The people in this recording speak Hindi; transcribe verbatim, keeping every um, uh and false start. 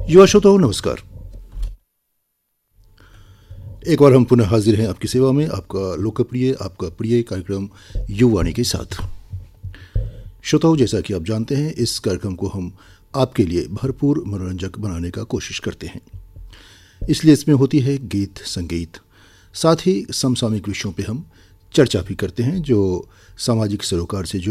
युवा श्रोताओं नमस्कार। एक बार हम पुनः हाजिर हैं आपकी सेवा में, आपका लोकप्रिय आपका प्रिय कार्यक्रम युवावाणी के साथ। श्रोताओं, जैसा कि आप जानते हैं, इस कार्यक्रम को हम आपके लिए भरपूर मनोरंजक बनाने का कोशिश करते हैं। इसलिए इसमें होती है गीत संगीत, साथ ही समसामयिक विषयों पे हम चर्चा भी करते हैं जो सामाजिक सरोकार से